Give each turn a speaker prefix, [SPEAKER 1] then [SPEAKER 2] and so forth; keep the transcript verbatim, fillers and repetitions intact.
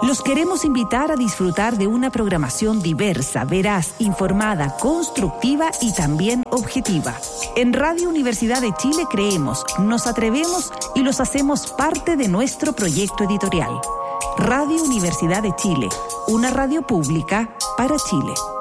[SPEAKER 1] Los queremos invitar a disfrutar de una programación diversa, veraz, informada, constructiva y también objetiva. En Radio Universidad de Chile creemos, nos atrevemos y los hacemos parte de nuestro proyecto editorial. Radio Universidad de Chile, una radio pública para Chile.